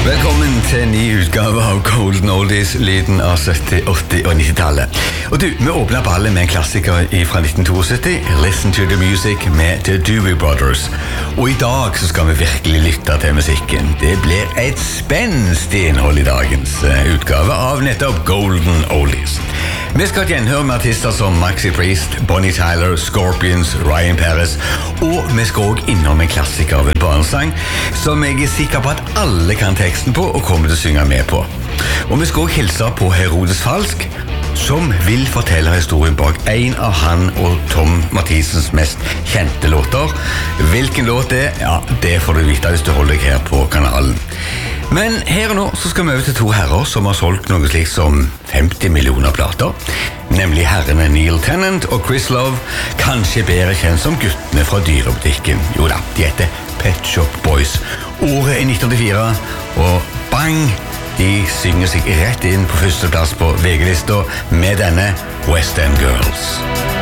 Velkommen til en ny utgave av Golden Oldies, lyden av 70-, 80- og 90-tallet. Og du, vi åpner ballet med en klassiker fra 1972, Listen to the Music med The Doobie Brothers. Og i dag så skal vi virkelig lytte til musikken. Det blir et spenstig innhold i dagens utgave av nettopp Golden Oldies. Vi skal gjenhøre med artister som Maxi Priest, Bonnie Tyler, Scorpions, Ryan Perez, og vi skal også innom en klassiker av en barnesang som jeg er sikker på at alle kan teksten på og kommer til å synge med på. Og vi skal også hilse på Herodes Falsk, som vil fortelle historien bak en av han og Tom Mathisens mest kjente låter. Hvilken låt det er? Ja, det får du vite hvis du holder deg her på kanalen. Men her og nå så skal vi over til to herrer som har solgt noe slikt som 50 millioner plater, nemlig herrene Neil Tennant og Chris Love, kanskje bedre kjent som guttene fra dyrebutikken. Jo da, de heter Pet Shop Boys. Året er 1984, og bang! De synger seg rett inn på første plass på VG-lista med denne West End Girls.